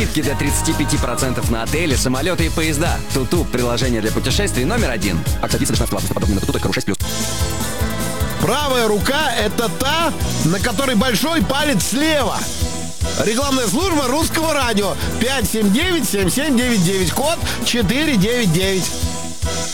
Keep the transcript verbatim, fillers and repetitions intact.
Скидки до тридцати пяти процентов на отели, самолеты и поезда. Туту – приложение для путешествий номер один. Акция длится до шестнадцатого августа. Подробнее на туту точка ру шесть плюс. Правая рука — это та, на которой большой палец слева. Рекламная служба Русского радио. пять семь девять семь семь девять девять, код четыре девять девять.